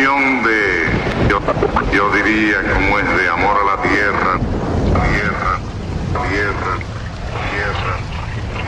canción de, yo diría como es de amor a la tierra,